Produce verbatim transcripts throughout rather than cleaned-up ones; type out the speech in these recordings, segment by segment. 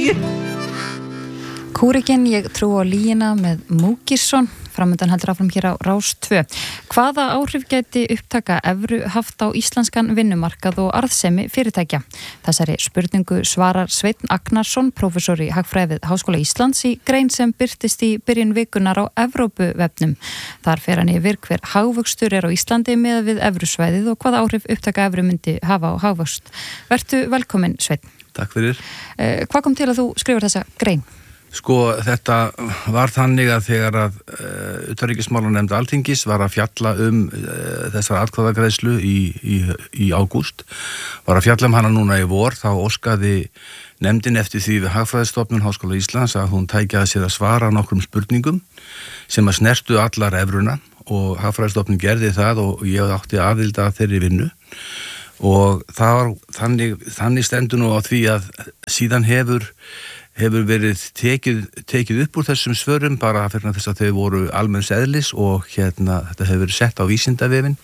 Æ! Kúrikinn, ég trú á lýgina með Múkisson, framöndan heldur áfram hér á Rás tvö. Hvaða áhrif gæti upptaka evru haft á íslenskan vinnumarkað og arðsemi fyrirtækja? Þessari spurningu svarar Sveinn Agnarsson, prófessor í hagfræði við Háskóla Íslands, í grein sem birtist í byrjun vikunar á Evrópuvefnum. Þar fer hann yfir hver hagvöxtur er á Íslandi með við evrusvæðið og hvaða áhrif upptaka evru myndi hafa á hagvöxt. Vertu velkominn, Sveinn. Takk fyrir. Eh, hvað kom til að þú skrifar þessa grein? Sko, þetta var þannig að þegar að uh, utanríkismálanefnd Alþingis var að fjalla um uh, þessar atkvæðagreiðslu í, í, í ágúst, var að fjalla um hana núna í vor, þá óskaði nefndin eftir því við Hagfræðistofnun Háskóla Íslands að hún tækjaði sér að svara nokkrum spurningum sem að snertu allar evruna, og Hagfræðistofnun gerði það og ég átti aðilda þeirri vinnu. Og það var þannig, þannig stendur nú á því að síðan hefur hefur verið tekið, tekið upp úr þessum svörum bara fyrir þess að þau voru almenns eðlis, og hérna þetta hefur verið sett á Vísindavefinn,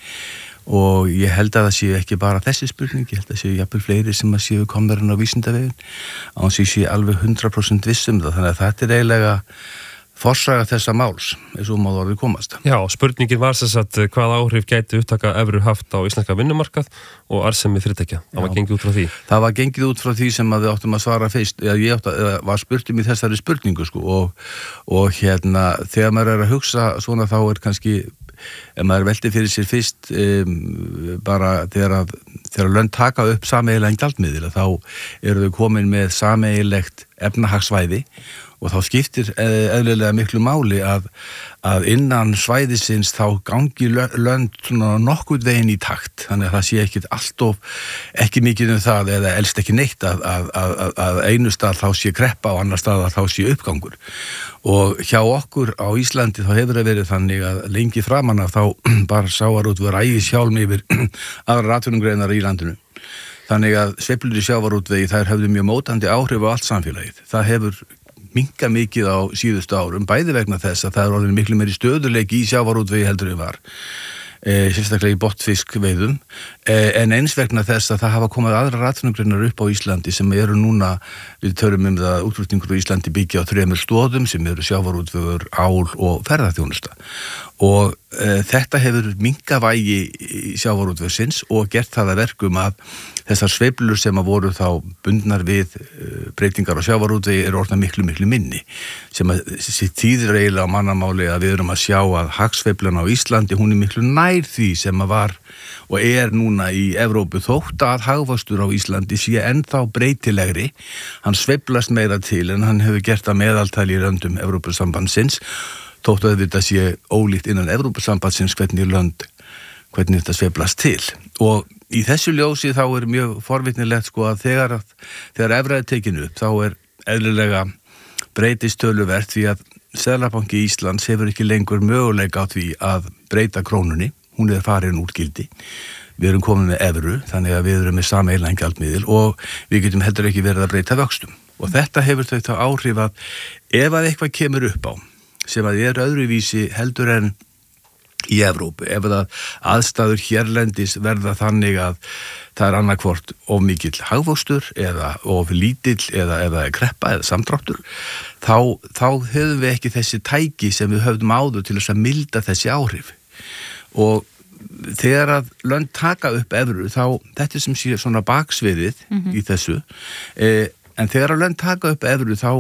og ég held að það séu ekki bara þessi spurning, ég held að séu jafnvel fleiri sem að séu komnar inn á Vísindavefinn, á þess að ég sé alveg hundrað prósent viss um það, þannig að þetta er eiginlega forsaga þessa máls, eins og má orðið komast. Já, spurningin var þess að hvað áhrif gæti upptaka evru haft á íslenska vinnumarkað og arðsemi fyrirtækja. Það var gengið út frá því. Það var gengið út frá því sem að við áttum að svara fyrst, eða ég átti, eða var spurt um í þessari spurningu, sko, og, og hérna, þegar maður er að hugsa svona, þá er kannski, ef maður velti fyrir sér fyrst, um, bara þegar að, þegar lönd taka upp sameiginlegan gjaldmiðil, þá eru þau komin með sameigilegt efnahagsvæði, og þá skiptir eðlilega miklu máli að, að innan svæðisins þá gangi lönd nokkuð veginn í takt, þannig að það sé ekkit alltof, ekki mikið um það eða elst ekki neitt að, að, að, að einu stað þá sé kreppa og annar stað að þá sé uppgangur. Og hjá okkur á Íslandi þá hefur það verið þannig að lengi framan af þá bara sjávarútvegur ægir sjálfum yfir aðrar atvinnugreinar í landinu. Þannig að sveiflur í sjávarútvegi þær höfðu mjög mótandi áhrif á allt samfélagið. Það hefur minka mikið á síðustu árum, bæði vegna þess að það er orðin miklu meiri stöðuleiki í sjávarútvegi heldur en var, e, sérstaklega í botnfiskveiðum, e, en eins vegna þess að það hafa komið aðrar atvinnugreinar upp á Íslandi sem eru núna, við törum um það, útflutningur á Íslandi byggja á þremur stoðum sem eru sjávarútvegur, ál og ferðaþjónusta. Og e, þetta hefur minka vægi sjávarútvegsins og gert það að verkum að þessar sveiflur sem að voru þá bundnar við uh, breytingar á sjávarútvegi eru orðnar miklu, miklu minni, sem að þýðir eiginlega á mannamáli að við erum að sjá að hagsveiflan á Íslandi, hún er miklu nær því sem að var og er núna í Evrópu, þótt að hagvöxtur á Íslandi sé ennþá breytilegri, hann sveiflast meira til en hann hefur gert að meðaltali í löndum Evrópusambandsins, þótt að þetta sé ólíkt innan Evrópusambandsins hvernig lönd, hvernig þetta sveiflast til. Og í þessu ljósi þá er mjög forvitnilegt, sko, að þegar, þegar evra er tekinu upp, þá er eðlilega breytist töluvert því að Seðlabanki Íslands hefur ekki lengur möguleika á því að breyta krónunni, hún er farin úr gildi. Við erum komin með evru, þannig að við erum með sameiginlegan gjaldmiðil og við getum heldur ekki verið að breyta vöxtum. Og þetta hefur þau þá áhrif að ef að eitthvað kemur upp á, sem að er öðruvísi heldur en í Evrópu, ef það aðstæður hérlendis verða þannig að það er annarkvort of mikill hagvöxtur eða of lítill eða eða kreppa eða samdráttur, þá, þá höfum við ekki þessi tæki sem við höfðum áður til þess að milda þessi áhrif. Og þegar að lönd taka upp evru, þá þetta er sem sé svona baksviðið mm-hmm. í þessu, eh, en þegar að lönd taka upp evru, þá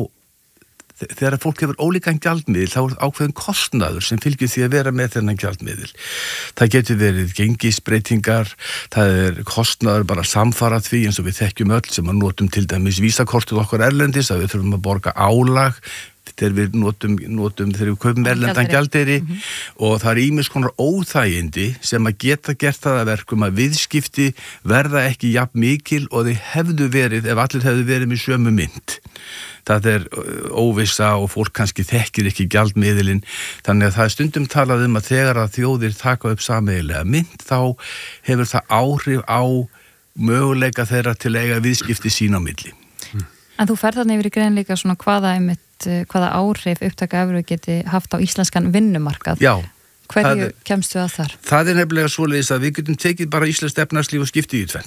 þegar fólk hefur ólíkan gjaldmiðil, þá er ákveðin kostnaður sem fylgir því að vera með þennan gjaldmiðil. Það getur verið gengisbreytingar, það er kostnaður bara samfara því eins og við þekkjum öll sem að notum til dæmis vísakortið okkar erlendis, að við þurfum að borga álag þegar við notum, notum þegar við kaupum erlendan gjaldeyri mm-hmm. og það er ýmis konar óþægindi sem að geta gert það að verkum að viðskipti verða ekki jafn mikil og þau hefðu verið ef allir hefðu verið með sömu mynt. Það er óvissa og fólk kannski þekkir ekki gjaldmiðilinn, þannig að það er stundum talað um að þegar að þjóðir taka upp sameiginlega mynt, þá hefur það áhrif á möguleika þeirra til að eiga viðskipti sín á milli. En þú ferð þarna yfir í greinleika svona hvaða, einmitt, hvaða áhrif upptaka evru geti haft á íslenskan vinnumarkað. Já. Hverju kemstu að þar? Það er nefnilega svoleiðis að við getum tekið bara íslenskt efnahagslíf og skiptið í tvennt.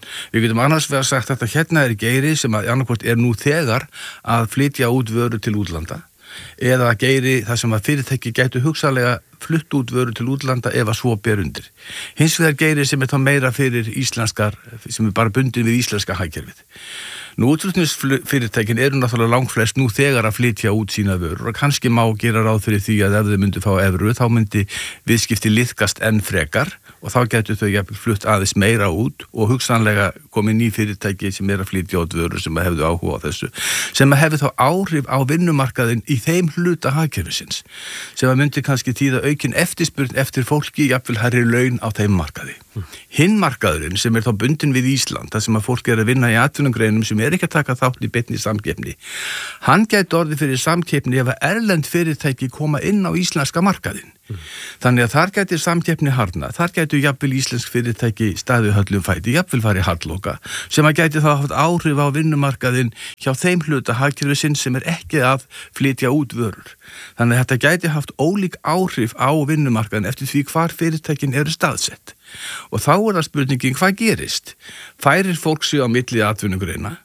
Við getum annars vegar sagt að þetta hérna er Geiri sem að annarkvort er nú þegar að flytja út vöru til útlanda eða Geiri þar sem að fyrirtæki gætu hugsanlega flutt út vöru til útlanda ef að svo ber undir. Hins vegar Geiri sem er þá meira fyrir íslenskar, sem er bara bundin við íslenska hagkerfið. Nú útflutningsfyrirtækin eru náttúrulega langflest nú þegar að flytja út sína vörur og kannski má gera ráð fyrir því að ef þau myndu fá evru þá myndi viðskipti liðkast enn frekar og þá getur þau jafnvel flutt aðeins meira út og hugsanlega komið ný fyrirtæki sem er að flytja út vörur sem að hefðu áhuga á þessu, sem að hefðu þá áhrif á vinnumarkaðin í þeim hluta hagkerfisins, sem að myndi kannski tíða aukin eftirspurn eftir fólki jafnvel hærri laun á þeim markaði. Mm. Hinn markaðurinn sem er þá bundin við Ísland, þar sem að fólk er að vinna í atvinnugreinum sem er ekki að taka þátt í beinni samkeppni, hann gæti orðið fyrir samkeppni ef að erlend fyrirtæki koma inn á íslenska markaðinn. Mm. Þannig að þar gæti samkeppni harna, þar gæti jafnvel íslensk fyrirtæki staðið höllum fæti, jafnvel farið hallloka, sem að gæti þá haft áhrif á vinnumarkaðinn hjá þeim hluta hagkerfisins sem er ekki að flytja út vörur. Þannig að þetta gæti haft ólík áhrif á vinnumarkaðinn eftir því hvar fyrirtækin eru staðsett. Og þá er það spurningin hvað gerist? Færir fólk sig á milli atvinnugreina?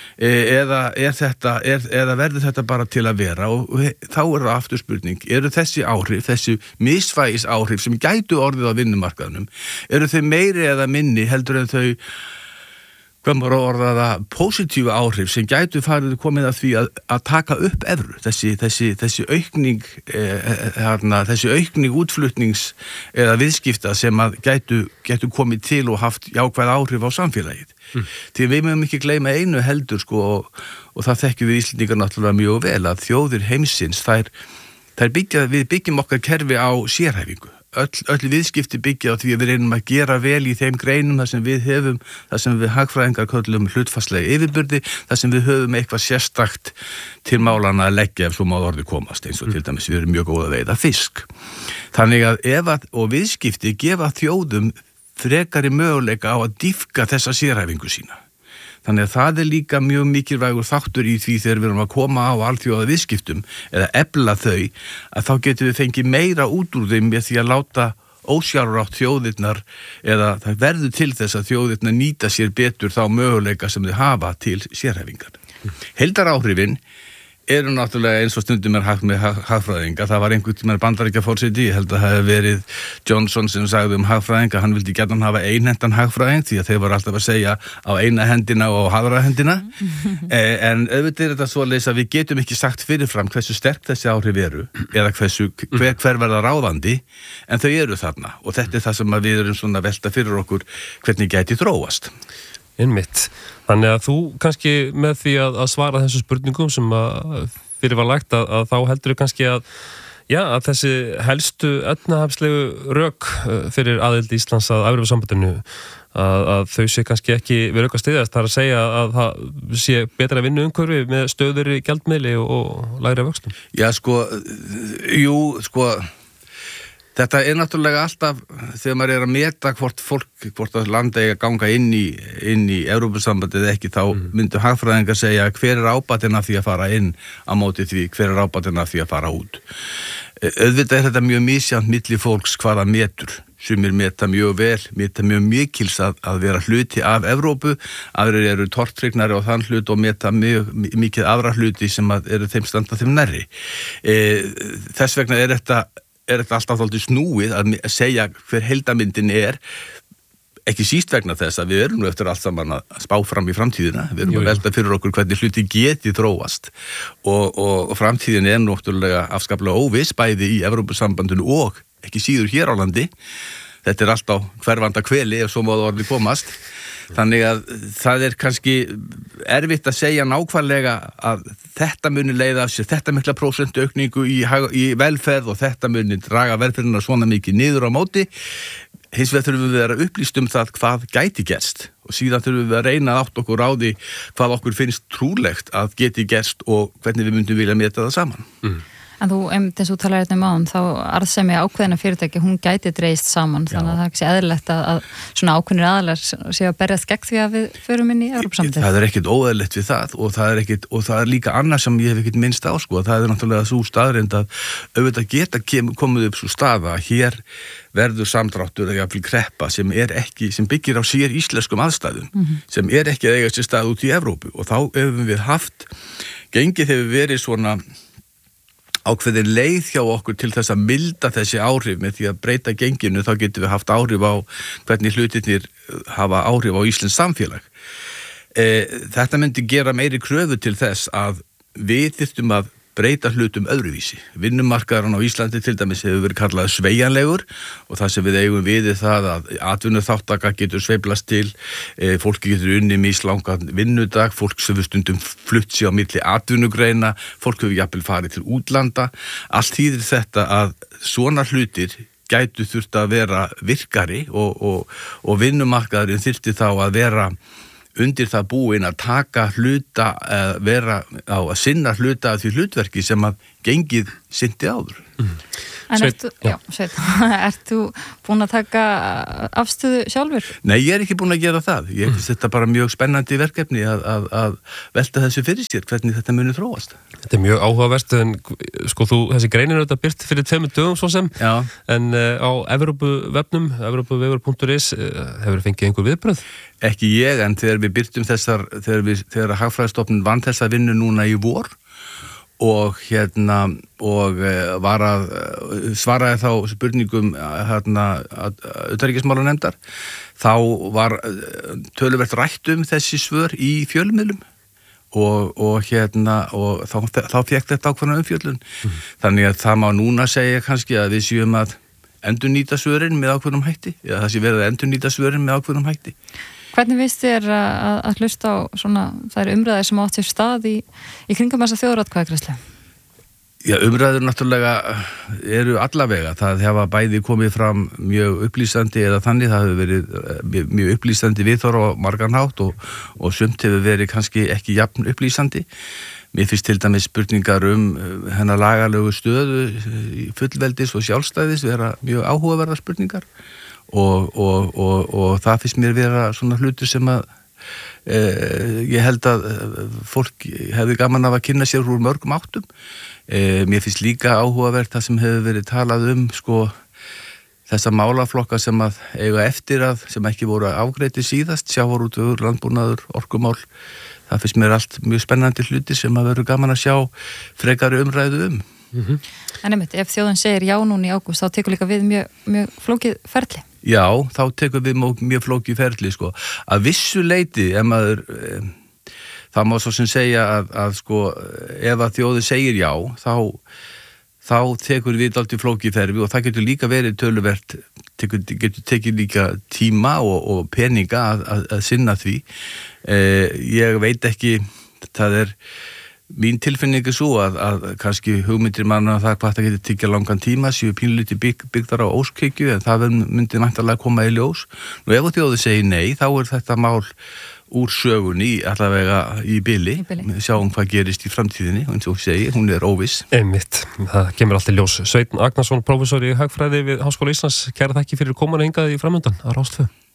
Eða, er þetta, er, eða verður þetta bara til að vera og þá er það aftur spurning, eru þessi áhrif, þessi misvægis áhrif sem gætu orðið á vinnumarkaðnum, eru þau meiri eða minni heldur en þau, hvað maður orða það, pósitífu áhrif sem gætu farið komið að því að, að taka upp evru, þessi, þessi, þessi aukning, eh, hérna, þessi aukning útflutnings eða viðskipta sem að gætu, gætu komið til og haft jákvæð áhrif á samfélagið. Mm. Því við mögum ekki gleyma einu heldur sko og, og það þekkjum við Íslendingar náttúrulega mjög vel að þjóðir heimsins þær, þær byggja, við byggjum okkar kerfi á sérhæfingu. Öll, öll viðskipti byggja á því að við reynum að gera vel í þeim greinum þar sem við höfum, þar sem við hagfræðingar köllum hlutfallslega yfirbyrði, þar sem við höfum eitthvað sérstakt til málana að leggja ef svo má orði komast, eins og til dæmis við erum mjög góð að veiða fisk. Þannig að ef að, og viðskipti gefa þjóðum frekari möguleika á að dýpka þessa sérhæfingu sína. Þannig að það er líka mjög mikilvægur þáttur í því þegar við erum að koma á alþjóða viðskiptum eða efla þau, að þá getum við fengið meira út úr þeim með því að láta ósjálfrátt þjóðirnar eða það verður til þess að þjóðirnar nýta sér betur þá möguleika sem þau hafa til sérhæfingar. Heildaráhrifin eru náttúrulega eins og stundum er hægt með hagfræðinga. Það var einhvern tímann Bandaríkjaforseti, ég held að það hefði verið Johnson sem sagði um hagfræðinga, hann vildi gjarnan hafa einhentan hagfræðing því að þeir voru alltaf að segja á eina hendina og á aðra hendina. En auðvitað er þetta svoleiðis að við getum ekki sagt fyrirfram hversu sterk þessi áhrif eru eða hversu, hver, hver verða ráðandi, en þau eru þarna og þetta er það sem við erum svona velta fyrir okkur hvernig gæti þróast. Einmitt. Þannig að þú kannski með því að, að svara þessu spurningum sem að fyrir var lagt að, að þá heldur þú kannski að, já, að þessi helstu efnahagslegu rök fyrir aðild Íslands að Evrópusambandinu að, að þau sé kannski ekki við rök að styðjast, það er að segja að það sé betra vinnuumhverfi með stöður í gjaldmiðli og, og lægri vöxtum. Já, sko, jú, sko þetta er náttúrulega alltaf, þegar maður er að meta hvort fólk, hvort að landa eiga að ganga inn í, inn í Evrópusambandið eða ekki, þá myndu hagfræðingar segja hver er ábatinn af því að fara inn á móti því, hver er ábatinn af því að fara út. Auðvitað er þetta mjög misjant milli fólks hvaða metur, sumir meta mjög vel, meta mjög mikils að, að vera hluti af Evrópu, aðrir eru tortrygnari á þann hlut og meta mjög mikið aðra hluti sem að eru þeim standa þeim nærri. E, þess vegna er þetta er þetta alltaf þáttið snúið að segja hver heildamyndin er, ekki síst vegna þess að við erum nú eftir allt saman að spá fram í framtíðina, við erum jú, jú. að velta fyrir okkur hvernig hluti geti þróast og, og, og framtíðin er náttúrulega afskaplega óviss bæði í Evrópusambandinu og ekki síður hér á landi. Þetta er alltaf hverfanda hveli ef svo má það orðið komast. Þannig að það er kannski erfitt að segja nákvæmlega að þetta muni leiða af sér þetta mikla prósentaukningu í, í velferð og þetta muni draga velferðina svona mikið niður á móti. Hins vegar þurfum við að vera upplýst um það hvað gæti gerst og síðan þurfum við að reyna að átta okkur á því hvað okkur finnst trúlegt að geti gerst og hvernig við myndum vilja meta það saman. Mm. En þú, um þess að þú talar hérna um áðan, þá arðsemi ákveðina fyrirtæki, hún gæti dreist saman, þannig að það er ekki eðlilegt að, að svona ákveðnir aðlar séu að berjast gegn því að við förum inn í Evrópusambandið. Það er ekkit óeðlilegt við það og það er ekkit, og það er líka annað sem ég hef ekkit minnst á, sko, það er náttúrulega svo staðreynd að auðvitað geta kem, komið upp svo staða að hér verður samdráttur eða jafnvel kreppa sem er ekki, sem byggir á sér íslenskum aðstæðum, mm-hmm. sem er ekki að eiga sér stað út í Evrópu og þá hefum við haft, gengið hefur verið svona ákveðin leið hjá okkur til þess að milda þessi áhrif með því að breyta genginu, þá getum við haft áhrif á hvernig hlutirnir hafa áhrif á íslensk samfélag. E, þetta myndi gera meiri kröfu til þess að við þyrftum að breyta hlutum öðruvísi. Vinnumarkaðurinn á Íslandi til dæmis hefur verið kallað sveigjanlegur og það sem við eigum við er það að atvinnuþátttaka getur sveiflast til, e, fólki getur unni mislangan vinnudag, fólk sem við stundum flutt sig á milli atvinnugreina, fólk hefur jafnvel farið til útlanda. Allt þýðir þetta að svona hlutir gætu þurft að vera virkari og, og, og vinnumarkaðurinn þyrfti þá að vera undir það búin að taka hluta, að vera á að sinna hluta af því hlutverki sem að gengið synti áður. Mm. En Sveit, ertu, já, Sveit, ert þú búin að taka afstöðu sjálfur? Nei, ég er ekki búin að gera það. Ég finnst mm. þetta bara mjög spennandi verkefni að, að, að velta þessu fyrir sér, hvernig þetta muni þróast. Þetta er mjög áhugavert, en sko þú, þessi greinin er þetta byrt fyrir tveimur dögum svo sem, já. En uh, á Evrópuvefnum, evrópuvefur punktur is, uh, hefur fengið einhver viðbröð? Ekki ég, en þegar við byrtum þessar, þegar, við, þegar Hagfræðistofnun vann þessa vinnu núna í vor, og hérna og var að svaraði þá spurningum hérna utanríkismálanefndar, þá var töluvert rætt um þessi svör í fjölmiðlum og, og hérna og þá, þá fékk þetta ákveðna umfjöllun. Mm. Þannig að það má núna segja kannski að við séum að endurnýta svörin með ákveðnum hætti, eða það sé verið að endurnýta svörin með ákveðnum hætti. Hvernig veist þér að, að hlusta á svona, það eru umræðir sem átt sér stað í, í kringum þessa þjóðaratkvæðagreiðslu? Já, umræður náttúrulega eru allavega. Það hefa bæði komið fram mjög upplýsandi eða þannig, það hefur verið mjög upplýsandi viðhorf á margan hátt og, og sumt hefur verið kannski ekki jafn upplýsandi. Mér finnst til dæmis spurningar um hennar lagalegu stöðu í fullveldis og sjálfstæðis vera mjög áhugaverðar spurningar. Og, og, og, og það finnst mér vera svona hlutur sem að e, ég held að fólk hefði gaman af að kynna sér úr mörgum áttum. E, mér finnst líka áhugavert það sem hefur verið talað um sko, þessa málaflokka sem að eiga eftir að sem ekki voru afgreiddir síðast, sjávarútvegur, landbúnaður, orkumál. Það finnst mér allt mjög spennandi hluti sem að veru gaman að sjá frekari umræðu um. Mm-hmm. En einmitt, ef þjóðin segir já núna í ágúst, þá tekur líka við mjög, mjög flókið ferli. Já, þá tekur við mjög flókið ferli, sko. Að vissu leyti, ef maður, e, það má svo sem segja að, að sko, ef að þjóðin segir já, þá, þá tekur við alltaf flókið ferli og það getur líka verið töluvert, tekur, getur tekið líka tíma og, og peninga að, að, að sinna því. E, ég veit ekki, það er mín tilfinning er svo að, að kannski hugmyndir manna það hvað það getur tekið langan tíma séu pínlítið bygg, byggðar á óskhyggju en það myndi mæntanlega koma í ljós. Nú ef þjóðin segir nei þá er þetta mál úr sögunni allavega í bili. Í bili. Sjáum hvað gerist í framtíðinni og eins og segir, hún er óviss. Einmitt, það kemur alltaf ljós. Sveinn Agnarsson, prófessor í hagfræði við Háskóla Íslands, kæra þakki fyrir komuna hingað í framöndan á Rás tvö.